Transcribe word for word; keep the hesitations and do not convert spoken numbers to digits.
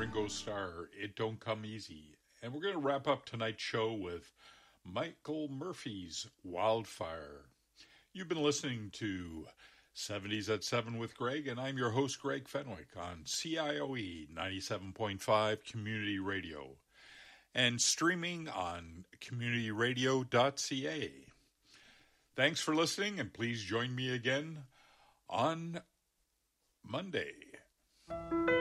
Ringo Starr, It Don't Come Easy. And we're going to wrap up tonight's show with Michael Murphy's Wildfire. You've been listening to seventies at seven with Greg, and I'm your host, Greg Fenwick, on C I O E ninety-seven point five Community Radio and streaming on community radio dot c a. Thanks for listening, and please join me again on Monday.